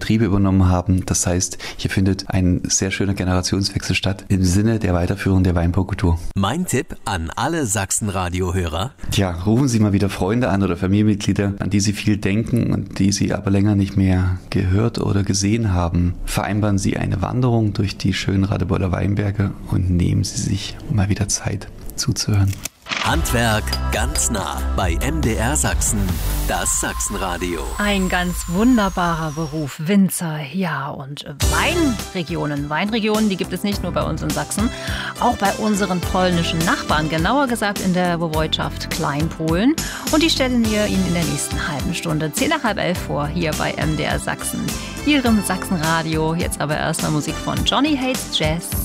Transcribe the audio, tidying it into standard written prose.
Betriebe übernommen haben. Das heißt, hier findet ein sehr schöner Generationswechsel statt im Sinne der Weiterführung der Weinbaukultur. Mein Tipp an alle Sachsen-Radio-Hörer: Ja, rufen Sie mal wieder Freunde an oder Familienmitglieder, an die Sie viel denken und die Sie aber länger nicht mehr gehört oder gesehen haben. Vereinbaren Sie eine Wanderung durch die schönen Radebeuler Weinberge und nehmen Sie sich mal wieder Zeit zuzuhören. Handwerk ganz nah bei MDR Sachsen, das Sachsenradio. Ein ganz wunderbarer Beruf, Winzer. Ja, und Weinregionen, die gibt es nicht nur bei uns in Sachsen, auch bei unseren polnischen Nachbarn, genauer gesagt in der Woiwodschaft Kleinpolen. Und die stellen wir Ihnen in der nächsten halben Stunde 10:10 vor, hier bei MDR Sachsen, Ihrem Sachsenradio. Jetzt aber erstmal Musik von Johnny Hates Jazz.